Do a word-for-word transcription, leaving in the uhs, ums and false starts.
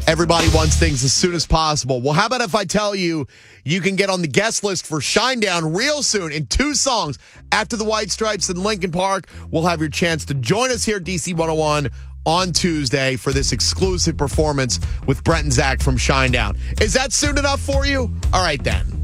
Everybody wants things as soon as possible. Well, how about if I tell you you can get on the guest list for Shinedown real soon in two songs after the White Stripes in Lincoln Park? We'll have your chance to join us here at D C one oh one on Tuesday for this exclusive performance with Brent and Zach from Shinedown. Is that soon enough for you? All right, then.